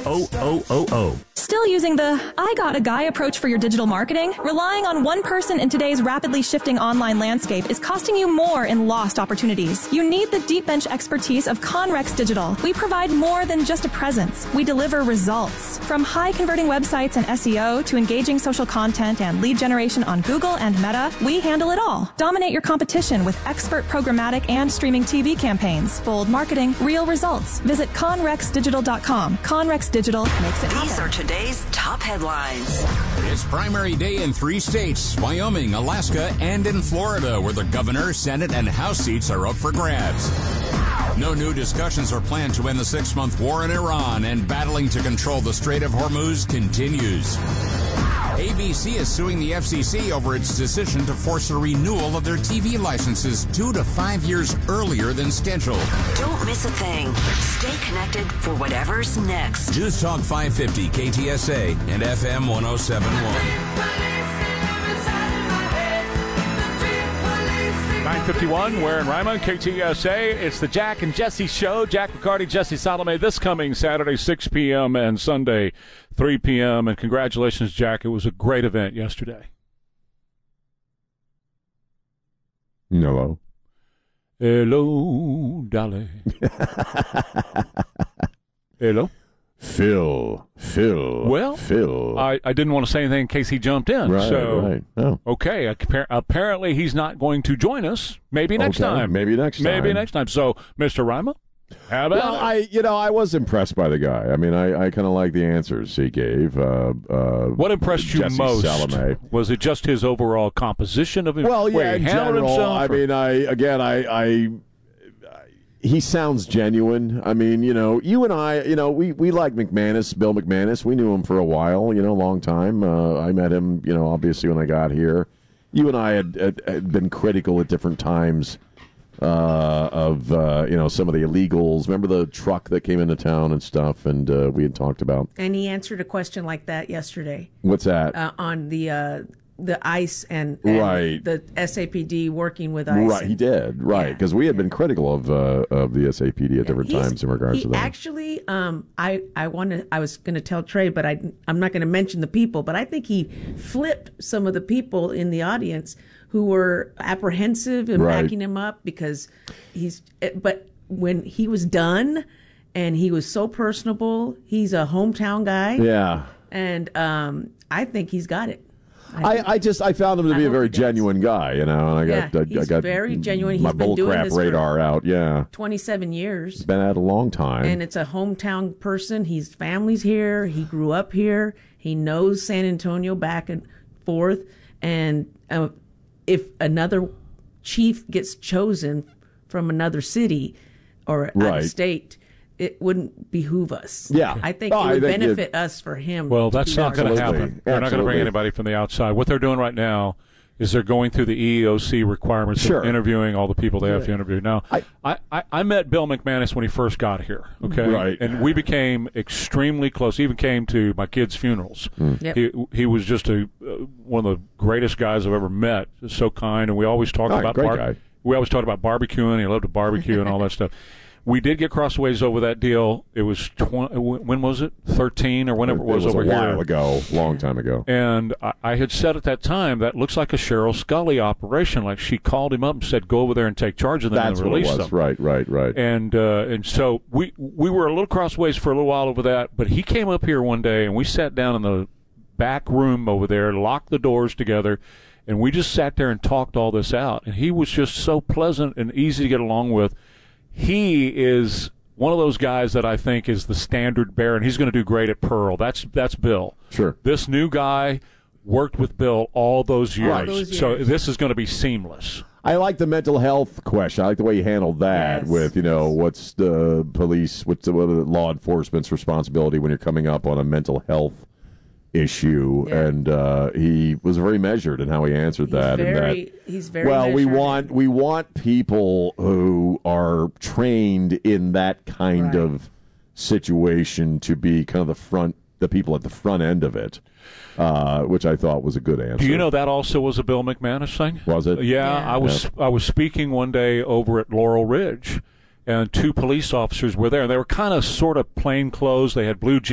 O-O-O-O. Still using the I got a guy approach for your digital marketing? Relying on one person in today's rapidly shifting online landscape is costing you more in lost opportunities. You need the deep bench expertise of Conrex Digital. We provide more than just a presence. We deliver results. From high converting websites and SEO to engaging social content and lead generation on Google and Meta, we handle it all. Dominate your competition with expert programmatic and streaming TV campaigns. Bold marketing, real results. Visit conrexdigital.com. Conrex Digital makes it happen. These are today's top headlines. It's primary day in 3 states, Wyoming, Alaska, and in Florida, where the governor, Senate, and House seats are up for grabs. No new discussions are planned to end the 6-month war in Iran, and battling to control the Strait of Hormuz continues. ABC is suing the FCC over its decision to force a renewal of their TV licenses 2 to 5 years earlier than scheduled. Don't miss a thing. Stay connected for whatever's next. News Talk 550 KTSA and FM 1071. 9:51, Ware and Ryman, KTSA. It's the Jack and Jesse Show. Jack McCarty, Jesse Salome, this coming Saturday, 6 p.m. and Sunday, 3 p.m. And congratulations, Jack. It was a great event yesterday. Hello. Hello, darling. Hello. Phil. Well, Phil. I didn't want to say anything in case he jumped in. Right. Oh. Okay. Apparently, he's not going to join us. Maybe next time. Maybe next time. So, Mr. Ryman, how about it? I was impressed by the guy. I mean, I kind of like the answers he gave. What impressed you Jesse most? Salome. Was it just his overall composition of him? Well, yeah, in general. Himself, he sounds genuine. I mean, you and I, we like McManus, Bill McManus. We knew him for a while, a long time. I met him, obviously when I got here. You and I had been critical at different times of some of the illegals. Remember the truck that came into town and stuff, and we had talked about. And he answered a question like that yesterday. What's that? On the ICE and right. the SAPD working with ICE. Right, he did. Right, because we had been critical of the SAPD at different times in regards to that. Actually, I was going to tell Trey, but I'm not going to mention the people. But I think he flipped some of the people in the audience who were apprehensive and backing him up because But when he was done, and he was so personable, he's a hometown guy. Yeah, and I think he's got it. I found him to be a very genuine guy, and I got very genuine. He's my been doing bullcrap this radar out. Yeah, 27 years. Been at a long time, and it's a hometown person. His family's here. He grew up here. He knows San Antonio back and forth. And if another chief gets chosen from another city or out of state, it wouldn't behoove us. Yeah. I think it would benefit us for him. Well, that's not going to happen. They're not going to bring anybody from the outside. What they're doing right now is they're going through the EEOC requirements of interviewing all the people they have to interview. Now, I met Bill McManus when he first got here, okay? Right. And we became extremely close. He even came to my kids' funerals. Yep. He was just one of the greatest guys I've ever met. So kind, and we always talked about barbecuing. He loved to barbecue and all that stuff. We did get crossways over that deal. It was when was it? 13 or whenever it was over here. A while ago, long time ago. And I had said at that time that looks like a Cheryl Scully operation. Like she called him up and said, "Go over there and take charge of them and release them." That's what it was. Right. And so we were a little crossways for a little while over that. But he came up here one day and we sat down in the back room over there, locked the doors together, and we just sat there and talked all this out. And he was just so pleasant and easy to get along with. He is one of those guys that I think is the standard bearer, and he's going to do great at Pearl. That's Bill. Sure. This new guy worked with Bill all those years. Right. So this is going to be seamless. I like the mental health question. I like the way you handled that with, what's the police, what's the law enforcement's responsibility when you're coming up on a mental health issue, and he was very measured in how he answered that. He's very well. measured. We want people who are trained in that kind of situation to be kind of the people at the front end of it, which I thought was a good answer. Do you know that also was a Bill McManus thing? Was it? Yeah. I was speaking one day over at Laurel Ridge, and 2 police officers were there. They were kind of sort of plain clothes. They had blue jeans.